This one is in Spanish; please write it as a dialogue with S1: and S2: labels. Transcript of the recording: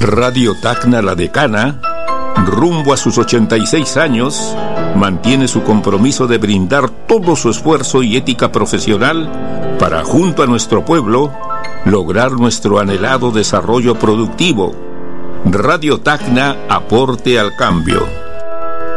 S1: Radio Tacna La Decana, rumbo a sus 86 años, mantiene su compromiso de brindar todo su esfuerzo y ética profesional para, junto a nuestro pueblo, lograr nuestro anhelado desarrollo productivo. Radio Tacna, aporte al cambio.